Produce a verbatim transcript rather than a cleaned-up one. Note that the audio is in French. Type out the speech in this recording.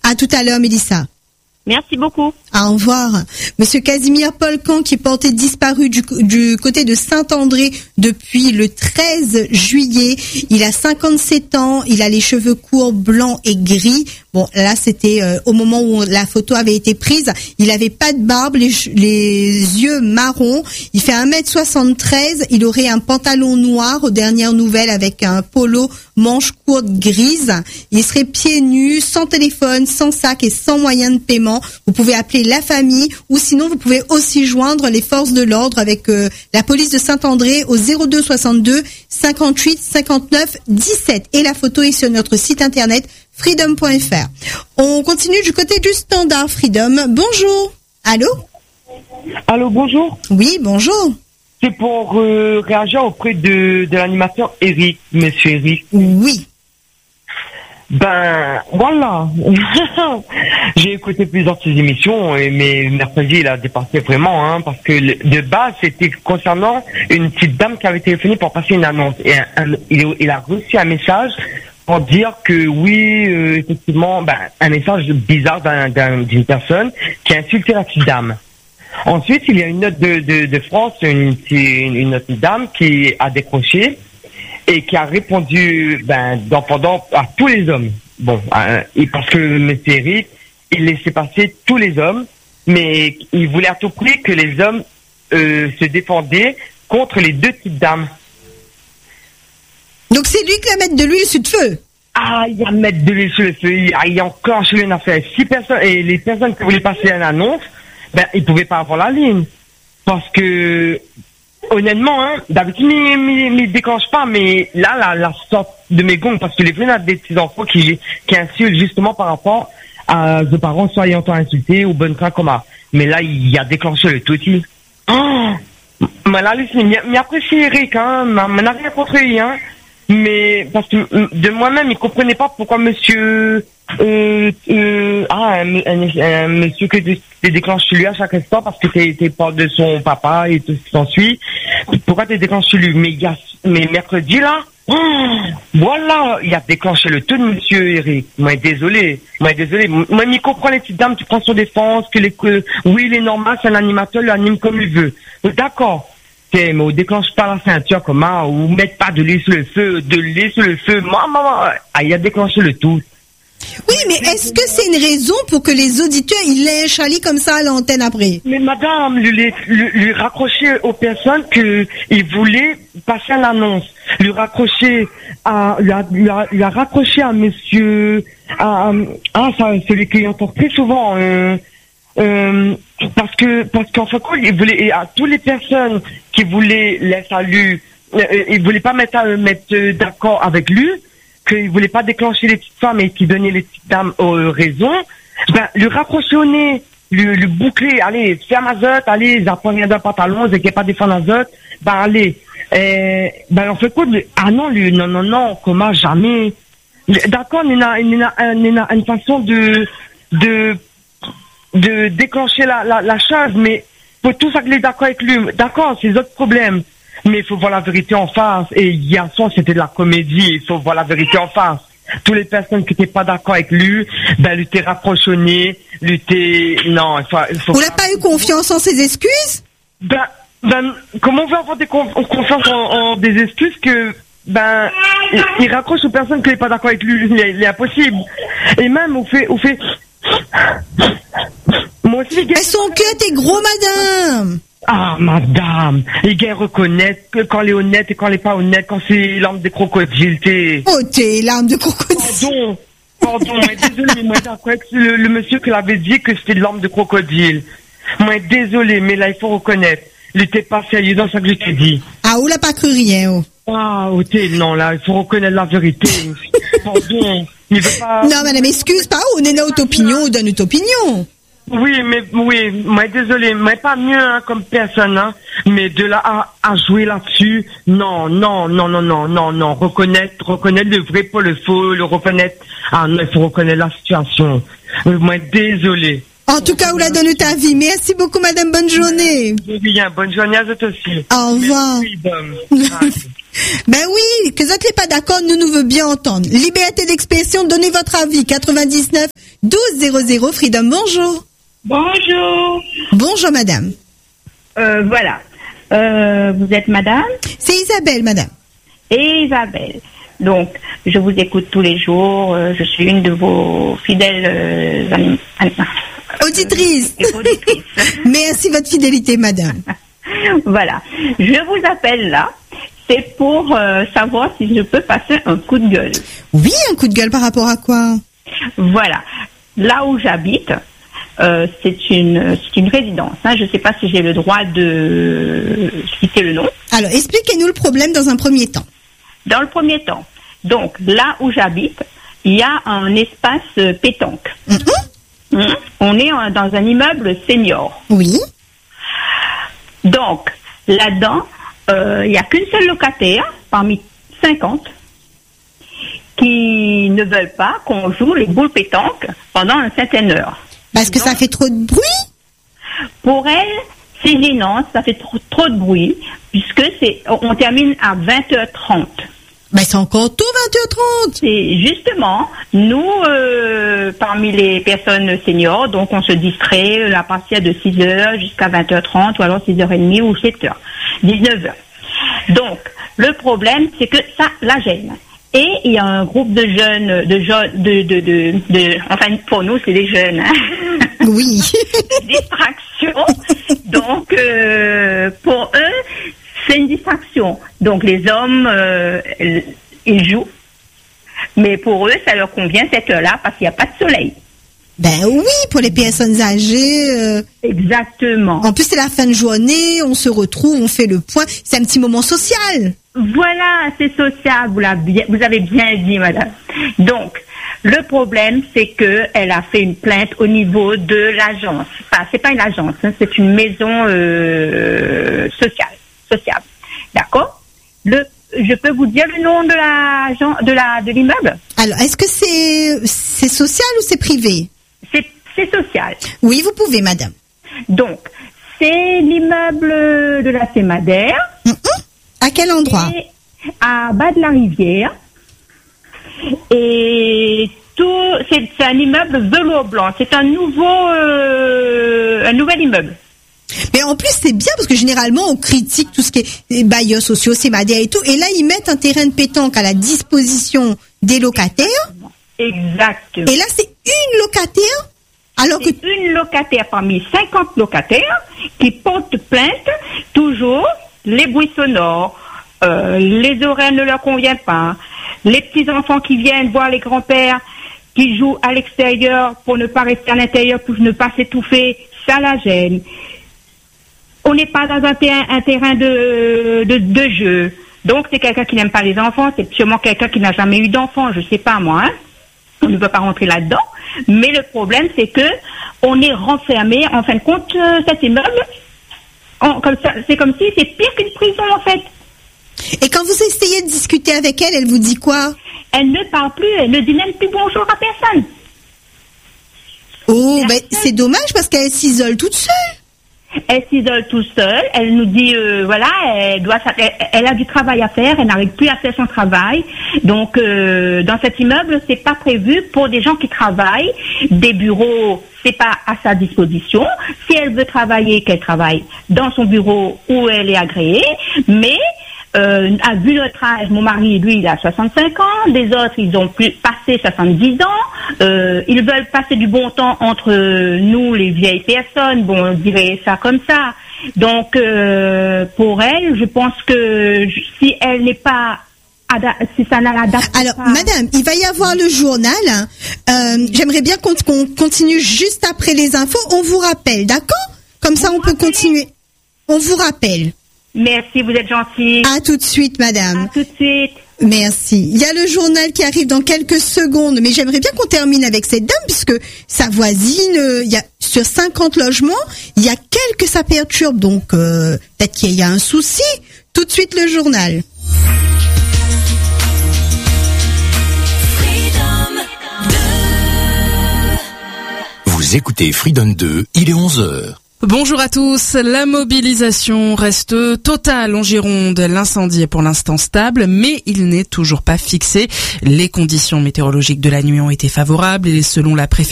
À tout à l'heure, Mélissa. Merci beaucoup. Au revoir. Monsieur Casimir Polcan, qui est porté disparu du, du côté de Saint-André depuis le treize juillet. Il a cinquante-sept ans. Il a les cheveux courts, blancs et gris. Bon, là, c'était euh, au moment où la photo avait été prise. Il avait pas de barbe, les, les yeux marrons. Il fait un mètre soixante-treize. Il aurait un pantalon noir aux dernières nouvelles avec un polo manche courte grise. Il serait pieds nus, sans téléphone, sans sac et sans moyen de paiement. Vous pouvez appeler la famille ou sinon vous pouvez aussi joindre les forces de l'ordre avec euh, la police de Saint-André au zéro deux soixante-deux cinquante-huit cinquante-neuf dix-sept. Et la photo est sur notre site internet freedom point f r. On continue du côté du standard Freedom. Bonjour. Allô? Allô, bonjour. Oui, bonjour. C'est pour euh, réagir auprès de, de l'animateur Eric, monsieur Eric. Oui. Ben, voilà. J'ai écouté plusieurs de ses émissions, et, mais mercredi, il a dépassé vraiment, hein, parce que le, de base, c'était concernant une petite dame qui avait téléphoné pour passer une annonce. Et un, un, il, il a reçu un message pour dire que oui, euh, effectivement, ben, un message bizarre d'un, d'un, d'une personne qui a insulté la petite dame. Ensuite, il y a une note de, de, de France, une, une, une autre dame qui a décroché et qui a répondu, ben, dans, pendant, à tous les hommes. Bon, euh, et parce que M. Eric, il laissait passer tous les hommes, mais il voulait à tout prix que les hommes euh, se défendaient contre les deux petites dames. Donc c'est lui qui va mettre de l'huile sur le feu. Ah, il va mettre de l'huile sur le feu. Il, ah, il a encore enchaîné une affaire. Six personnes, et les personnes qui voulaient passer une annonce, ben, ils pouvaient pas avoir la ligne. Parce que, honnêtement, hein, d'habitude, il ne déclenche pas, mais là, la, la sorte de mes gongs, parce que les jeunes ont des petits enfants qui, qui insultent justement par rapport à des parents soit ayant insulté ou bonne crainte comme ça. Mais là, il a déclenché le tout. Oh! Mais là, mais après, c'est Eric, hein, mais n'a rien contre lui, hein. Mais, parce que de moi-même, il comprenait pas pourquoi monsieur, euh, euh, ah, un, un, un monsieur que tu déclenches sur lui à chaque instant parce que t'es, t'es pas de son papa et tout ce qui s'ensuit. Pourquoi tu déclenches sur lui? Mais il y a, mais mercredi, là, oh, voilà, il a déclenché le tout de monsieur Eric. Moi, désolé. Moi, désolé. Moi, il comprend les petites dames, tu prends son défense, que les, que, oui, il est normal, c'est un animateur, il anime comme il veut. D'accord. Mais on déclenche pas la ceinture comment, ou mettre pas de l'huile sur le feu, de l'huile sur le feu, maman, ah, il a déclenché le tout. Oui, mais est-ce que c'est une raison pour que les auditeurs, ils lèchent Charlie comme ça à l'antenne après? Mais madame, lui, lui, lui raccrocher aux personnes que il voulait passer à l'annonce, lui raccrocher à, lui a, lui a, lui a raccroché à monsieur, à, à, ça, celui qui entend très souvent, euh, Euh, parce que parce qu'en fait il voulait, et à toutes les personnes qui voulaient les saluer, euh, il voulait pas mettre à, mettre d'accord avec lui, qu'il voulait pas déclencher les petites femmes et qui donnait les petites dames euh, raison, ben lui rapprocher au nez, lui, lui boucler, allez ferme azote, allez apprendre d'un pantalon, c'est qu'il n'y a pas des femmes azote, ben allez, euh, ben on fait quoi, ah non lui, non non non, comment jamais, d'accord, il y a il y a il y a une façon de de de déclencher la, la, la chose, mais faut tous régler d'accord avec lui. D'accord, c'est d'autres problèmes. Mais il faut voir la vérité en face. Et hier soir, c'était de la comédie. Il faut voir la vérité en face. Toutes les personnes qui n'étaient pas d'accord avec lui, ben, lui t'es rapprochonné, lui t'es, non, il faut, il faut. Vous n'avez pas eu confiance en ses excuses? Ben, ben, comment on veut avoir des con- confiance en, en des excuses que, ben, il, il raccroche aux personnes qui n'étaient pas d'accord avec lui, il est, il est impossible. Et même, on fait, on fait, moi aussi, mais son cœur est gros, madame. Ah, madame, les gars reconnaissent que quand elle est honnête et quand elle est pas honnête, quand c'est l'âme de crocodile, t'es... Oh, t'es l'âme de crocodile. Pardon, pardon, mais désolé, moi, d'accord, c'est le, le monsieur qui l'avait dit que c'était de l'âme de crocodile. Moi, désolé, mais là, il faut reconnaître. Il était pas sérieux dans ce que je t'ai dit. Ah, ou l'a pas cru rien, oh. Ah, oh, t'es, non, là, il faut reconnaître la vérité. Pardon, il veut pas... Non, madame, excuse pas, on est dans notre opinion, on donne notre opinion. Oui, mais, oui, moi, désolé, mais pas mieux, hein, comme personne, hein. Mais de là à, à jouer là-dessus, non, non, non, non, non, non, non, reconnaître, reconnaître le vrai pour le faux, le reconnaître, ah non, il faut reconnaître la situation. Euh, moi, désolé. En tout cas, on la donne ta vie. Merci beaucoup, madame, bonne journée. Bien, bonne journée à vous aussi. Au revoir. Merci, Ben oui, que vous n'êtes pas d'accord, nous nous veut bien entendre. Liberté d'expression, donnez votre avis. quatre-vingt-dix-neuf douze zéro zéro, Freedom, bonjour. Bonjour. Bonjour, madame. Euh, voilà. Euh, vous êtes madame? C'est Isabelle, madame. Et Isabelle. Donc, je vous écoute tous les jours. Euh, je suis une de vos fidèles euh, anim... auditrices. Euh, auditrices. Merci votre fidélité, madame. Voilà. Je vous appelle là. C'est pour euh, savoir si je peux passer un coup de gueule. Oui, un coup de gueule par rapport à quoi? Voilà. Là où j'habite, euh, c'est une c'est une résidence. Hein. Je ne sais pas si j'ai le droit de citer le nom. Alors, expliquez-nous le problème dans un premier temps. Dans le premier temps, donc là où j'habite, il y a un espace euh, pétanque. Mm-hmm. Mmh. On est euh, dans un immeuble senior. Oui. Donc, là-dedans, euh, il n'y a qu'une seule locataire parmi cinquante qui ne veulent pas qu'on joue les boules pétanque pendant une certaine heure. Parce que donc, ça fait trop de bruit? Pour elle, c'est gênant, ça fait trop, trop de bruit, puisque c'est, on termine à vingt heures trente. Ben, c'est encore tôt, vingt heures trente. C'est justement, nous, euh, parmi les personnes seniors, donc on se distrait la partie de six heures jusqu'à vingt heures trente, ou alors six heures trente ou sept heures, dix-neuf heures. Donc, le problème, c'est que ça la gêne. Et il y a un groupe de jeunes, de jeunes, de, de, de, de, enfin, pour nous, c'est des jeunes, hein. Oui. Distraction. Donc, euh, pour eux, c'est une distraction. Donc, les hommes, euh, ils jouent. Mais pour eux, ça leur convient cette heure-là parce qu'il n'y a pas de soleil. Ben oui, pour les personnes âgées. Euh... Exactement. En plus, c'est la fin de journée, on se retrouve, on fait le point. C'est un petit moment social. Voilà, c'est social, vous, bien, vous avez bien dit, madame. Donc, le problème, c'est que elle a fait une plainte au niveau de l'agence. Enfin, c'est pas une agence, hein, c'est une maison euh, sociale, sociale. D'accord? Le, je peux vous dire le nom de la de la de l'immeuble? Alors, est-ce que c'est c'est social ou c'est privé? C'est c'est social. Oui, vous pouvez, madame. Donc, c'est l'immeuble de la Sémadère. Mm-hmm. À quel endroit? À bas de la rivière. Et tout, c'est, c'est un immeuble velours blanc. C'est un nouveau, euh, un nouvel immeuble. Mais en plus, c'est bien parce que généralement, on critique tout ce qui est bailleurs sociaux, Sémadère et tout. Et là, ils mettent un terrain de pétanque à la disposition des locataires. Exactement. Et là, c'est une locataire. Alors c'est que une locataire parmi cinquante locataires qui portent plainte toujours. Les bruits sonores, euh, les horaires ne leur conviennent pas, les petits-enfants qui viennent voir les grands-pères qui jouent à l'extérieur pour ne pas rester à l'intérieur, pour ne pas s'étouffer, ça la gêne. On n'est pas dans un terrain, un terrain de, de, de jeu. Donc c'est quelqu'un qui n'aime pas les enfants, c'est sûrement quelqu'un qui n'a jamais eu d'enfants, je sais pas moi, hein. On ne peut pas rentrer là-dedans. Mais le problème, c'est que on est renfermé, en fin de compte, euh, cet immeuble, On, comme ça, c'est comme si c'est pire qu'une prison en fait. Et quand vous essayez de discuter avec elle, elle vous dit quoi? Elle ne parle plus, elle ne dit même plus bonjour à personne. Oh, ben c'est dommage parce qu'elle s'isole toute seule. Elle s'isole toute seule, elle nous dit, euh, voilà, elle, doit, elle, elle a du travail à faire, elle n'arrive plus à faire son travail. Donc, euh, dans cet immeuble, c'est pas prévu pour des gens qui travaillent. Des bureaux, c'est pas à sa disposition. Si elle veut travailler, qu'elle travaille dans son bureau où elle est agréée. Mais, euh, à vu notre âge, mon mari, lui, il a soixante-cinq ans. Les autres, ils ont plus passé soixante-dix ans. Euh, ils veulent passer du bon temps entre nous, les vieilles personnes. Bon, on dirait ça comme ça. Donc, euh, pour elle, je pense que si elle n'est pas si ça n'a l'adapte Alors, pas. madame, il va y avoir le journal. Euh, j'aimerais bien qu'on, qu'on continue juste après les infos. On vous rappelle, d'accord? Comme ça, on peut continuer. On vous rappelle. Merci, vous êtes gentille. À tout de suite, madame. À tout de suite. Merci. Il y a le journal qui arrive dans quelques secondes, mais j'aimerais bien qu'on termine avec cette dame, puisque sa voisine, il y a sur cinquante logements, il y a quelques ça perturbe, donc euh, peut-être qu'il y a un souci. Tout de suite, le journal. Vous écoutez Freedom deux, il est onze heures. Bonjour à tous. La mobilisation reste totale en Gironde. L'incendie est pour l'instant stable, mais il n'est toujours pas fixé. Les conditions météorologiques de la nuit ont été favorables et selon la préfecture,